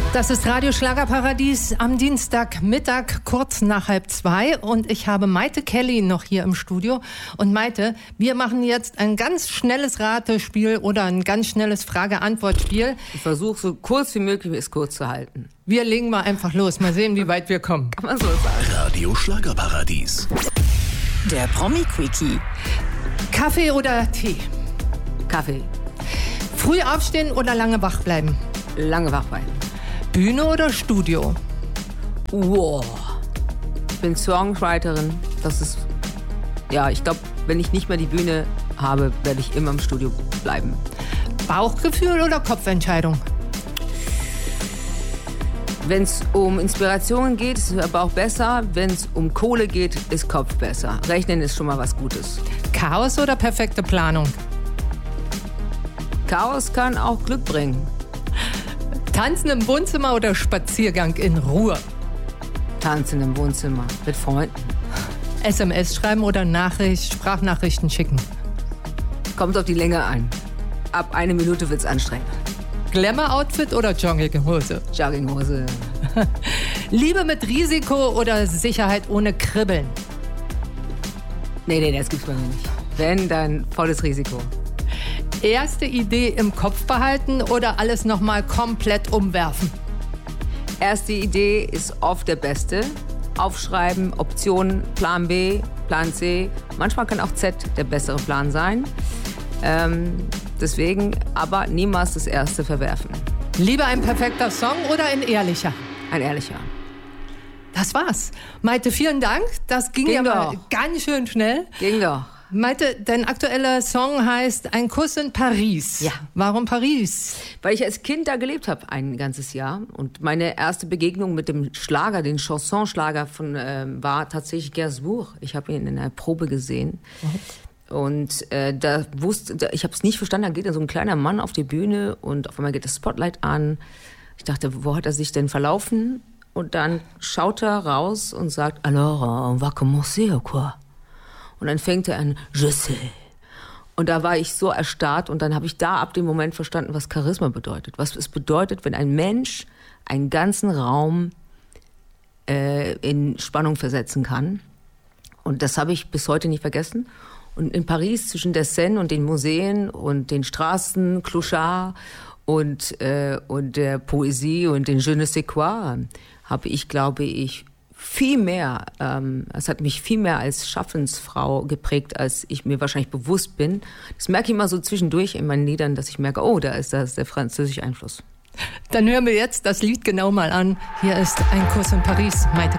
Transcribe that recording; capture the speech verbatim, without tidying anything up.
Das ist Radio Schlagerparadies am Dienstagmittag, kurz nach halb zwei. Und ich habe Maite Kelly noch hier im Studio. Und Maite, wir machen jetzt ein ganz schnelles Ratespiel oder ein ganz schnelles Frage-Antwort-Spiel. Ich versuche, so kurz wie möglich es kurz zu halten. Wir legen mal einfach los. Mal sehen, wie weit wir kommen. Kann man so sagen. Radio Schlagerparadies. Der Promi-Quickie. Kaffee oder Tee? Kaffee. Früh aufstehen oder lange wach bleiben? Lange wach bleiben. Bühne oder Studio? Wow. Ich bin Songwriterin. Das ist, ja, ich glaube, wenn ich nicht mehr die Bühne habe, werde ich immer im Studio bleiben. Bauchgefühl oder Kopfentscheidung? Wenn es um Inspiration geht, ist der Bauch besser. Wenn es um Kohle geht, ist Kopf besser. Rechnen ist schon mal was Gutes. Chaos oder perfekte Planung? Chaos kann auch Glück bringen. Tanzen im Wohnzimmer oder Spaziergang in Ruhe? Tanzen im Wohnzimmer mit Freunden. S M S schreiben oder Nachricht, Sprachnachrichten schicken? Kommt auf die Länge an. Ab eine Minute wird's anstrengend. Glamour-Outfit oder Jogginghose? Jogginghose. Liebe mit Risiko oder Sicherheit ohne Kribbeln? Nee, nee, das gibt's bei mir nicht. Wenn, dann volles Risiko. Erste Idee im Kopf behalten oder alles nochmal komplett umwerfen? Erste Idee ist oft der beste. Aufschreiben, Optionen, Plan B, Plan C. Manchmal kann auch Z der bessere Plan sein. Ähm, deswegen aber niemals das erste verwerfen. Lieber ein perfekter Song oder ein ehrlicher? Ein ehrlicher. Das war's. Maite, vielen Dank. Das ging, ging ja mal ganz schön schnell. Ging doch. Maite, dein aktueller Song heißt Ein Kuss in Paris. Ja. Warum Paris? Weil ich als Kind da gelebt habe, ein ganzes Jahr. Und meine erste Begegnung mit dem Schlager, den Chansonschlager von, äh, war tatsächlich Gainsbourg. Ich habe ihn in einer Probe gesehen. Mhm. Und äh, da wusste, da, ich habe es nicht verstanden, da geht dann so ein kleiner Mann auf die Bühne und auf einmal geht das Spotlight an. Ich dachte, wo hat er sich denn verlaufen? Und dann schaut er raus und sagt, alors, on va commencer ou quoi? Und dann fängt er an, je sais. Und da war ich so erstarrt und dann habe ich da ab dem Moment verstanden, was Charisma bedeutet. Was es bedeutet, wenn ein Mensch einen ganzen Raum äh, in Spannung versetzen kann. Und das habe ich bis heute nicht vergessen. Und in Paris zwischen der Seine und den Museen und den Straßen, Clochard und, äh, und der Poesie und den Je ne sais quoi, habe ich, glaube ich, viel mehr, ähm, es hat mich viel mehr als Schaffensfrau geprägt, als ich mir wahrscheinlich bewusst bin. Das merke ich immer so zwischendurch in meinen Liedern, dass ich merke, oh, da ist das der französische Einfluss. Dann hören wir jetzt das Lied genau mal an. Hier ist Ein Kuss in Paris, Maite